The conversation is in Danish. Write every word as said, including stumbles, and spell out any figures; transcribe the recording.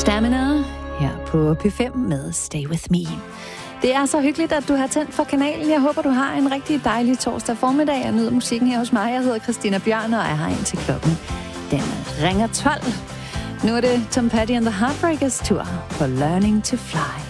Stamina her på P fem med Stay With Me. Det er så hyggeligt, at du har tændt for kanalen. Jeg håber, du har en rigtig dejlig torsdag formiddag og nyder musikken her hos mig. Jeg hedder Christina Bjørn, og jeg har en til klokken. Den ringer tolv. Nu er det Tom Petty and the Heartbreakers tur på Learning to Fly.